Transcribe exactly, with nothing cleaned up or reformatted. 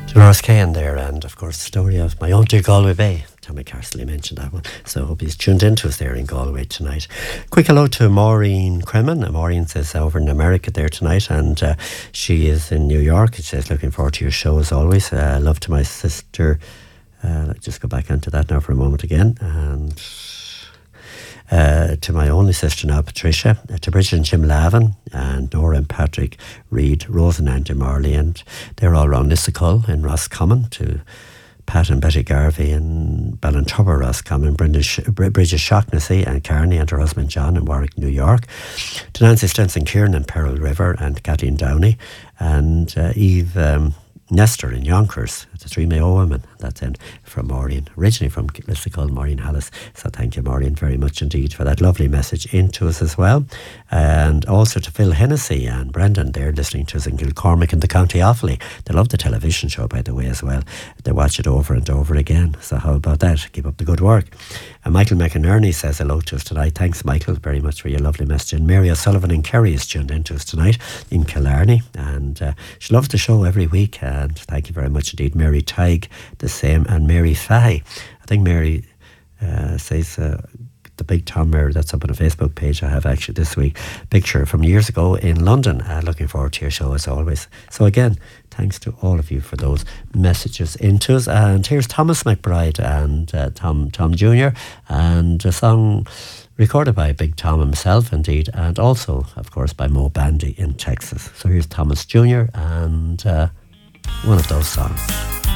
Dolores Cahan there, and of course the story of my own dear Galway Bay. Tommy Carsley mentioned that one, so I hope he's tuned into us there in Galway tonight. Quick hello to Maureen Cremen. Maureen says over in America there tonight, and uh, she is in New York. She says looking forward to your show as always. Uh, love to my sister. Uh, let's just go back into that now for a moment again, and Uh, to my only sister now, Patricia, uh, to Bridget and Jim Lavin, and Nora and Patrick Reid, Rose and Andy Marley, and they're all around Lissacull in Roscommon, to Pat and Betty Garvey in Ballintubber, Roscommon, Brendan Sh- Bridget Shaughnessy and Carney and her husband John in Warwick, New York, to Nancy Stenson Kieran in Pearl River, and Kathleen Downey, and uh, Eve um, Nestor in Yonkers, the three Mayo women. That's in from Maureen, originally from Lissacull, Maureen Hallis. So thank you, Maureen, very much indeed for that lovely message into us as well. And also to Phil Hennessy and Brendan, they're listening to us in Kilcormac in the County Offaly. They love the television show, by the way, as well. They watch it over and over again. So how about that? Keep up the good work. And Michael McInerney says hello to us tonight. Thanks, Michael, very much for your lovely message. And Mary O'Sullivan in Kerry is tuned into us tonight in Killarney, and uh, she loves the show every week. And thank you very much indeed. Mary Tighe, the same, and Mary Fahy. I think Mary uh, says uh, the big Tom mirror that's up on a Facebook page I have actually this week. Picture from years ago in London. Uh, looking forward to your show as always. So again, thanks to all of you for those messages into us. And here's Thomas McBride and uh, Tom Tom Junior and a song recorded by Big Tom himself indeed, and also of course by Mo Bandy in Texas. So here's Thomas Junior and uh, one of those songs.